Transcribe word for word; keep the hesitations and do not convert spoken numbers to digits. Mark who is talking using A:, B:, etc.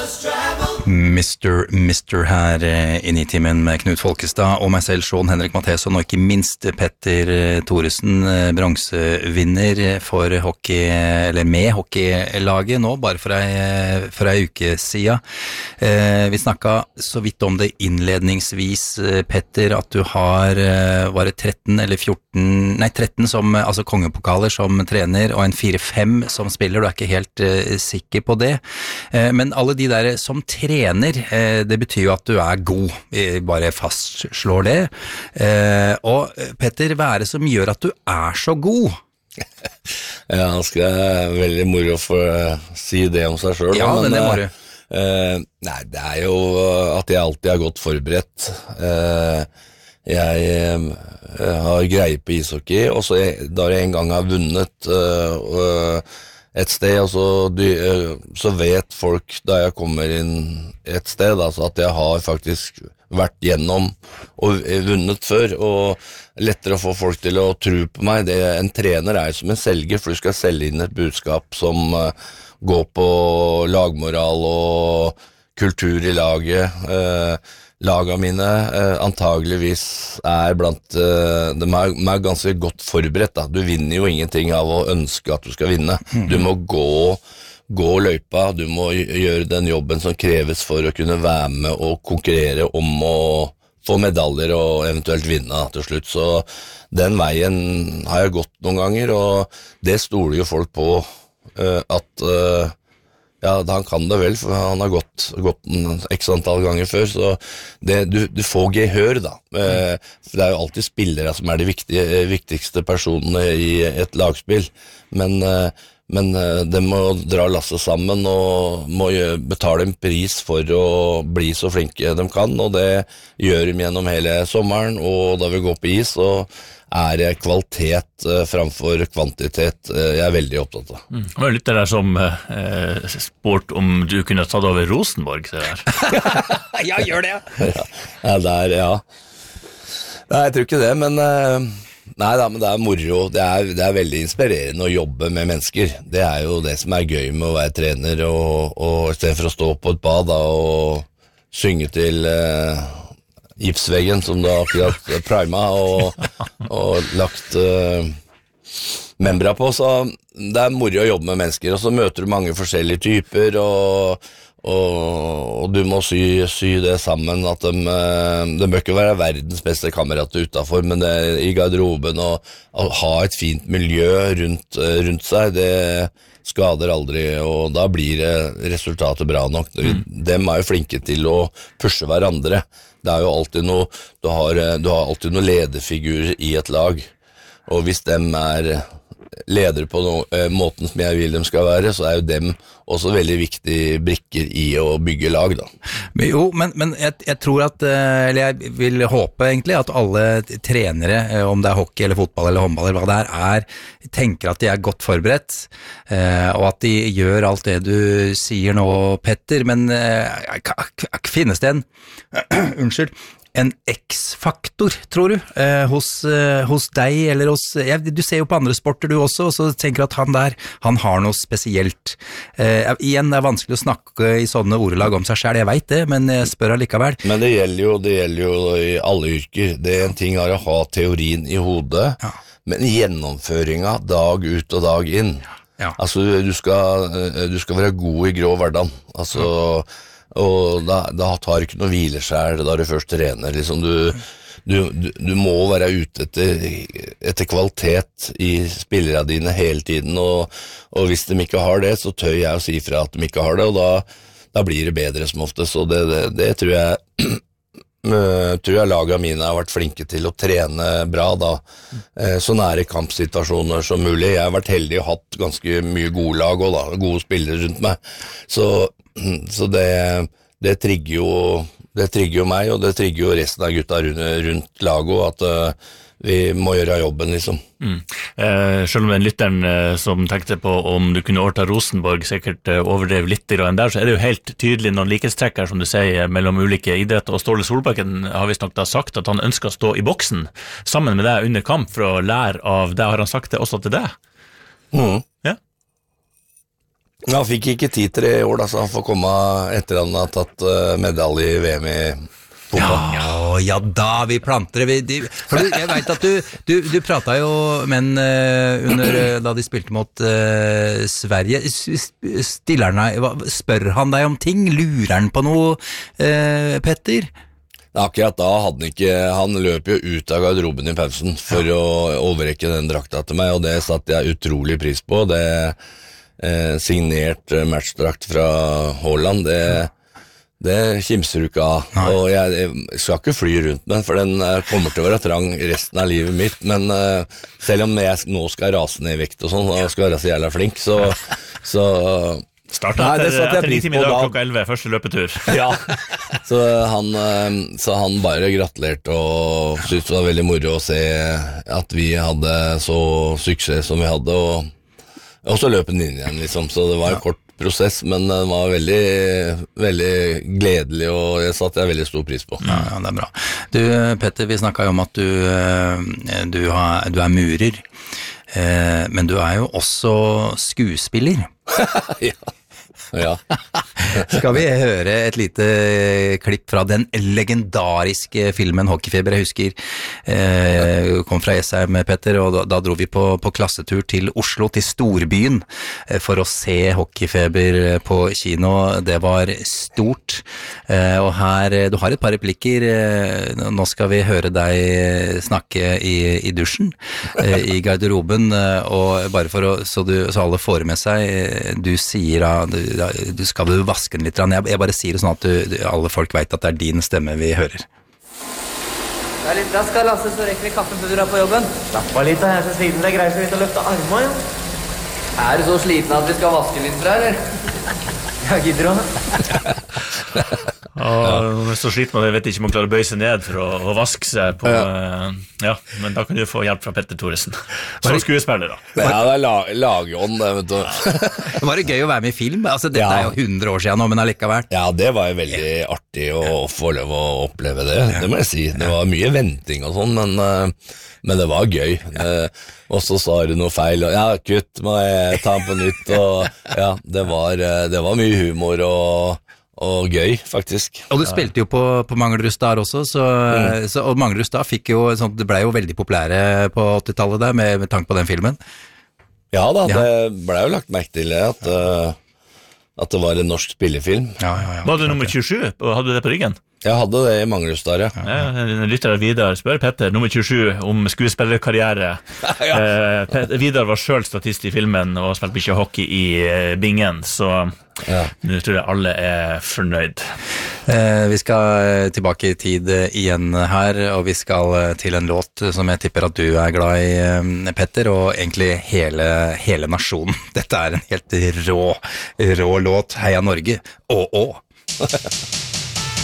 A: Mister Mister her inne I timen med Knut Folkestad og meg selv, Sean Henrik Matheson, og ikke minst Petter Thoresen, bronsevinner for hockey, eller med hockeylaget nå, bare for ei, for ei uke siden. Eh, vi snakket så vidt om det innledningsvis, Petter, at du har, var det tretten eller fjorten, nei tretten som, altså kongepokaler som trener, og en fire fem som spiller, du er ikke helt uh, sikker på det. Eh, men alle de der som trener, trener, det betyr jo at du er god, vi bare fastslår det. Og Petter, hva er det som gjør at du er så god?
B: Ja, han skal veldig moro for å si det om seg selv.
A: Ja,
B: men,
A: det må du.
B: Uh, nei, det er jo at jeg alltid har gått forberedt. Uh, jeg uh, har greie på ishockey, og så jeg, da jeg en gang har vunnet uh, uh, et sted, og så, de, så vet folk da jeg kommer inn et sted, altså at jeg har faktisk vært gjennom og vunnet før, og lettere å få folk til å tro på meg. Det, en trener er jo som en selger, for du skal selge inn et budskap som uh, går på lagmoral og kultur I laget. Uh, Laga mine eh, antageligvis er blant eh, de, er, de er ganske godt forberedt da. Du vinner jo ingenting av å ønske at du skal vinne. Du må gå, gå løypa, du må gjøre den jobben som kreves for å kunne være med og konkurrere om å få medaljer og eventuelt vinne til slutt. Så den veien har jeg gått noen ganger, og det stoler jo folk på eh, at eh, ja, han kan det vel, for han har gått, gått en x antall ganger før, så det, du, du får gehør da. Eh, det er jo alltid spillere som er de viktige, viktigste personene I et lagspill, men, eh, men de må dra lasset sammen og må betale en pris for å bli så flinke de kan, og det gjør de gjennom hele sommeren, og da vi går på is, og er kvalitet uh, framfor kvantitet uh, jeg er veldig opptatt av.
C: Mm. Det var litt det der som uh, spurt om du kunne tatt over Rosenborg, så der.
A: Ja, gjør det!
B: ja, ja, der, ja. Nei, jeg tror ikke det, men uh, nei da, men det er moro. Det er, det er veldig inspirerende å jobbe med mennesker. Det er jo det som er gøy med å være trener, og, og I stedet for å stå på et bad da, og synge til uh, gipsveggen som du har akkurat prima og, og lagt uh, membra på, så det er moro å jobbe med mennesker, og så møter du mange forskjellige typer, og, og, og du må sy, sy det sammen, at de, de bør ikke være verdens beste kamerater utenfor, men det er I garderoben, og, og ha et fint miljø rundt, rundt seg, det skader aldri, og da blir resultatet bra nok. Mm. De er jo flinke til å pushe hverandre. Det er jo alltid noe, du har, du har alltid noen lederfigurer I et lag, og hvis de er ledere på no, eh, måten som jeg vil de skal være, så er jo dem også veldig viktige brikker I å bygge lag da.
A: Men jo, men, men jeg, jeg tror at, eller jeg vil håpe egentlig at alle trenere, om det er hockey eller fotball eller håndball eller hva det er, er tenker at de er godt forberedt, eh, og at de gjør alt det du sier nå, Petter, men eh, finnes det en, unnskyld, en X-faktor, tror du, eh, hos, eh, hos deg, eller hos, ja, du ser jo på andre sporter du også, og så tenker at han der, han har noe spesielt. Eh, igjen, det er vanskelig å snakke I sånne ordelag om seg selv, jeg vet det, men jeg spør allikevel.
B: Men det gjelder jo, det gjelder jo I alle yrker. Det er en ting er å ha teorien I hodet, ja. Men gjennomføringa dag ut og dag inn. Ja. Altså, du skal, du skal være god I grå hverdagen. Altså, ja. Og da, da tar du ikke noe hvileskjær da du først trener, liksom du, du, du, du må være ute etter, etter kvalitet I spillere dine hele tiden, og, og hvis de ikke har det, så tør jeg å si fra at de ikke har det, og da, da blir det bedre som ofte, så det, det, det tror jeg tror jeg laget mine har vært flinke til å trene bra da, så nære kampsituasjoner som mulig. Jeg har vært heldig og hatt ganske mye gode lag og da, gode spillere rundt meg, så, så det, det trigger jo det trigger jo meg, og det trigger jo resten av gutta rundt, rundt laget, at uh, vi må gjøre jobben, liksom.
C: Mm. Eh, selv om den lytteren eh, som tenkte på om du kunne overta Rosenborg sikkert eh, overdrev litt grann der, så er det jo helt tydelig noen likhetstrekker, som du sier, mellom ulike idretter, og Ståle Solbakken har visst nok da sagt at han ønsker å stå I boksen sammen med deg under kamp for å lære av det. Har han sagt det også til deg?
B: Mm.
C: Ja.
B: Han fikk ikke tid til det i år, da, så han får komme etter han har tatt uh, medalje i V M i fotball.
A: Ja, ja da, vi planter det. Vi, de, for du, jeg vet at du, du, du pratet jo med en uh, under, uh, da de spilte mot uh, Sverige. Stiller han deg, spør han deg om ting? Lurer han på noe, uh, Petter?
B: Akkurat da hadde han ikke, han løp jo ut av garderoben i pausen for ja. å overrekke den drakta til meg, og det satte jeg utrolig pris på. Det eh, signert matchdrakt fra Haaland, det, det kimser du ikke av. Nei. Og jeg, jeg skal ikke fly rundt den, for den kommer til å være trang resten av livet mitt, men eh, selv om jeg nå skal rase ned i vekt og sånn, og skal være så jævla flink, så... så
C: Startet Nei, etter, etter ni timer i dag klokka elleve, første løpetur.
B: Ja, så han, så han bare gratulerte og syntes det var veldig moro å se at vi hadde så suksess som vi hadde, og, og så løp han inn igjen, liksom. Så det var en ja. kort prosess, men den var veldig, veldig gledelig, og jeg satte jeg veldig stor pris på.
A: Ja, ja, det er bra. Du, Petter, vi snakket jo om at du, du, har, du er murer, men du er jo også skuespiller.
B: Ja. Ja.
A: Skal vi høre et lite klipp fra den legendariske filmen Hockeyfeber? Jeg husker eh, kom fra Esheim, Petter, og da, da dro vi på, på klassetur til Oslo, til storbyen, eh, for å se Hockeyfeber på kino. Det var stort, eh, og her, du har et par replikker. Eh, nå skal vi høre deg snakke i, i dusjen, eh, i garderoben, eh, og bare for å, så, du, så alle får med seg, eh, du sier da, du, du skal du vaske den litt, jeg, jeg bare sier det sånn at du, alle folk vet at det er din stemme vi hører.
D: Det er litt rask, Lasse, så rekker vi kaffen før du er på jobben. Slapp av litt, jeg er så sliten, det greier så vidt å løfte armene, jo. Er du så sliten at vi skal vaske litt fra, eller? Jeg gidder å.
C: Og når du er så sliten med det, vet ikke om man klarer å bøye seg ned for å, å vaske seg på, ja. ja, men da kan du få hjelp fra Petter Thoresen. Som skuespiller da.
B: Ja, det er la, lagånd, det, vet du.
A: Det var det gøy å være med i film, altså dette ja. er jo hundre år siden nå, men allikevel.
B: Ja, det var jo veldig artig å få lov å oppleve det, det må jeg si. Det var mye venting og sånn, men, men det var gøy. Og så sa du noe feil, og ja, kutt, må jeg ta den på nytt, og ja, det var, det var mye humor og og gøy, faktisk.
A: Og du spilte jo på, på Manglerud Star også, så, mm. så, og Manglerud Star fikk jo, sånn, det ble jo veldig populære på åttitallet der, med, med tanke på den filmen.
B: Ja da, ja. Det ble jo lagt merke til at, uh, at det var en norsk spillefilm.
A: Ja, ja, ja.
C: Var du nummer tjuesju, og hadde du det på ryggen?
B: Jeg hadde det i Manglerud Star, ja.
C: ja Lytter Vidar spør Petter, nummer tjuesju, om skuespillerkarriere. ja. eh, Vidar var selv statist i filmen, og spilte ikke hockey i eh, Bingen, så ja. nå tror jeg alle er fornøyd.
A: Eh, vi skal tilbake i tid igjen her, og vi skal til en låt som jeg tipper at du er glad i, Petter, og egentlig hele, hele nasjonen. Dette er en helt rå, rå låt. Heia Norge, å, å.